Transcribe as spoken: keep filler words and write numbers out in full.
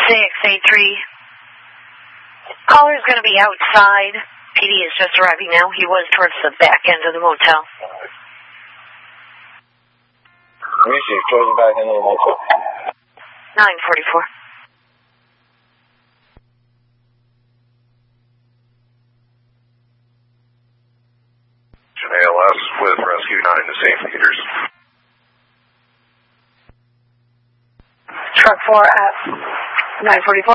six eight three. Caller's going to be outside. P D is just arriving now. He was towards the back end of the motel. Let me see. Towards the back end of the motel. nine forty-four. A L S with Rescue nine to Saint Peters. Truck four at nine forty-four.